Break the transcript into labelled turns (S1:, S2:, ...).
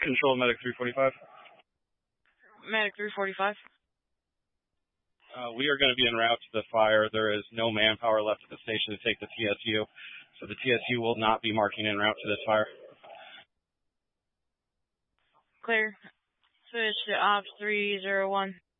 S1: Control Medic 345.
S2: Medic 345.
S1: We are going to be en route to the fire. There is no manpower left at the station to take the TSU, so the TSU will not be marking en route to this fire.
S2: Clear. Switch to Ops 301.